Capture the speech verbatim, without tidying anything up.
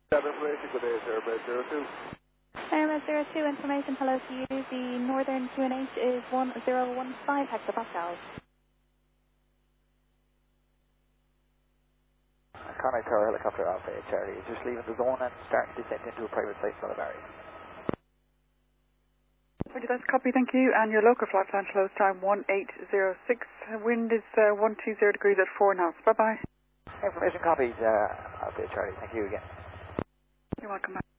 Seven information, good day, sir, Airbus zero two. Airbus zero two, information, hello to you. The northern Q N H is one zero one five hectopascals. Conway Tower Helicopter Alpha eight Charlie is just leaving the zone and starting to descend into a private flight for the barrier. Roger, that's copy, thank you. And your local flight plan close time one eight zero six. Wind is uh, one two zero degrees at four knots. Bye bye. Information copies, uh, Alpha eight Charlie. Thank you again. You're welcome.